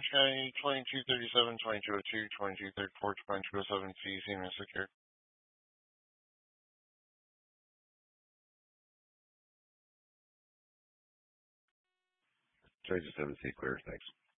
Orange County, 2237, 2202, 2234, 2207, CEC, and secure. 2207C clear, thanks.